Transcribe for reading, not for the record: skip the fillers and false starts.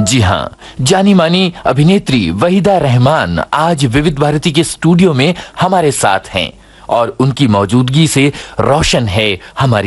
जी हाँ, जानी मानी अभिनेत्री वहीदा रहमान आज विविध भारती के स्टूडियो में हमारे साथ हैं और उनकी मौजूदगी से रोशन है हमारी